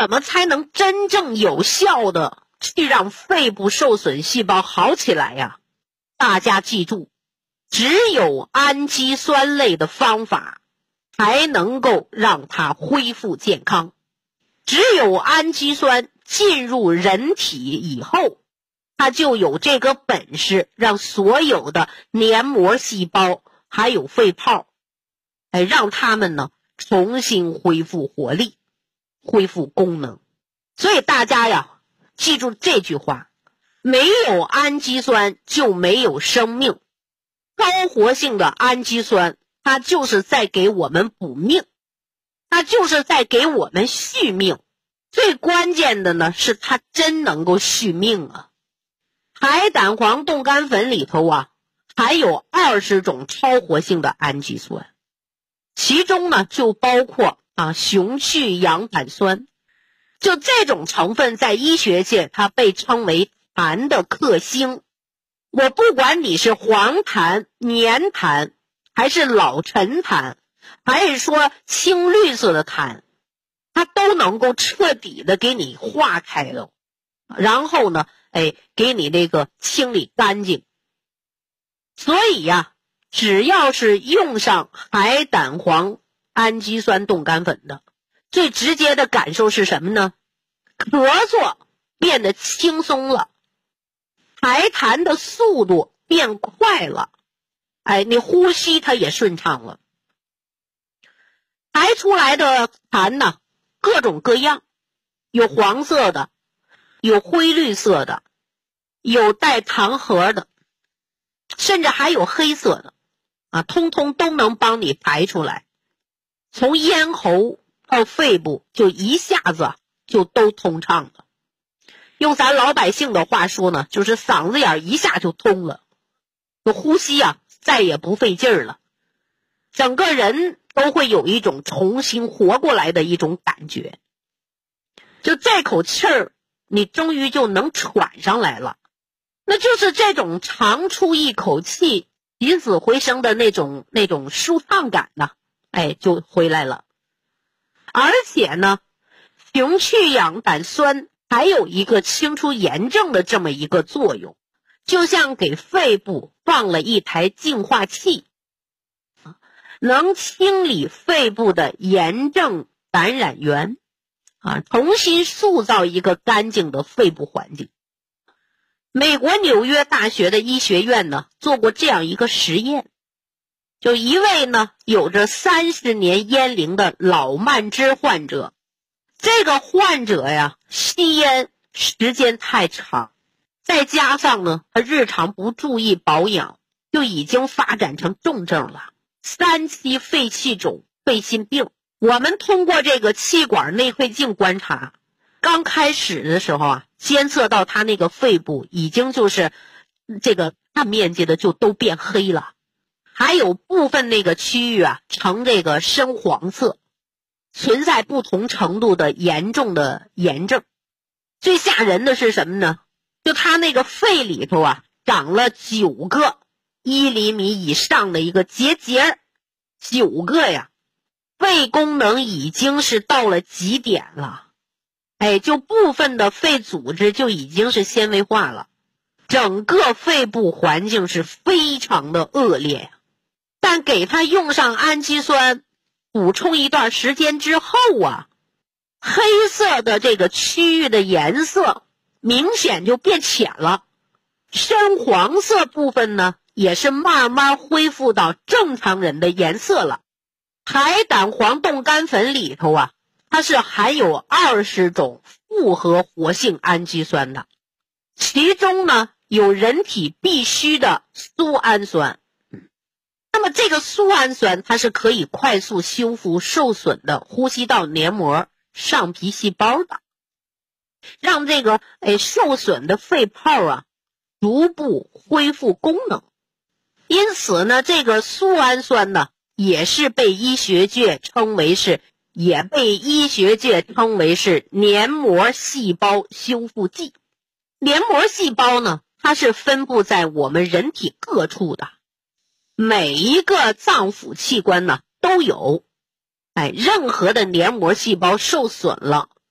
怎么才能真正有效的去让肺部受损细胞好起来呀？大家记住，只有氨基酸类的方法才能够让它恢复健康。只有氨基酸进入人体以后，它就有这个本事让所有的黏膜细胞还有肺泡，让它们呢重新恢复活力，恢复功能。所以大家呀，记住这句话，没有氨基酸就没有生命。高活性的氨基酸，它就是在给我们补命，它就是在给我们续命。最关键的呢，是它真能够续命啊！海胆黄冻干粉里头啊，还有20种超活性的氨基酸，其中呢就包括雄去氧胆酸。就这种成分在医学界它被称为痰的克星。我不管你是黄痰、黏痰，还是老陈痰，还是说青绿色的痰，它都能够彻底的给你化开了，然后呢给你这个清理干净。所以呀，只要是用上海胆黄氨基酸冻干粉的，最直接的感受是什么呢？咳嗽变得轻松了，排痰的速度变快了，你呼吸它也顺畅了。排出来的痰呢，各种各样，有黄色的，有灰绿色的，有带糖核的，甚至还有黑色的通通都能帮你排出来。从咽喉到肺部就一下子就都通畅了。用咱老百姓的话说呢，就是嗓子眼一下就通了，呼吸再也不费劲儿了，整个人都会有一种重新活过来的一种感觉。就这口气儿，你终于就能喘上来了，那就是这种长出一口气起死回生的那种舒畅感呢，就回来了。而且呢，雄去氧胆酸还有一个清除炎症的这么一个作用，就像给肺部放了一台净化器，能清理肺部的炎症感染源重新塑造一个干净的肺部环境。美国纽约大学的医学院呢做过这样一个实验，就一位呢有着30年烟龄的老慢支患者，这个患者呀吸烟时间太长，再加上呢他日常不注意保养，就已经发展成重症了，3期肺气肿、肺心病。我们通过这个气管内窥镜观察，刚开始的时候监测到他那个肺部已经就是这个大面积的就都变黑了，还有部分那个区域呈这个深黄色，存在不同程度的严重的炎症。最吓人的是什么呢？就他那个肺里头长了9个1厘米以上的一个结节，9个呀，肺功能已经是到了极点了，就部分的肺组织就已经是纤维化了，整个肺部环境是非常的恶劣呀。但给他用上氨基酸补充一段时间之后黑色的这个区域的颜色明显就变浅了，深黄色部分呢也是慢慢恢复到正常人的颜色了。海胆黄冻干粉里头它是含有20种复合活性氨基酸的，其中呢有人体必需的苏氨酸。那么这个苏氨酸它是可以快速修复受损的呼吸道黏膜、上皮细胞的，让这个受损的肺泡逐步恢复功能。因此呢，这个苏氨酸呢也被医学界称为是黏膜细胞修复剂。黏膜细胞呢，它是分布在我们人体各处的，每一个脏腑器官呢都有。任何的黏膜细胞受损了，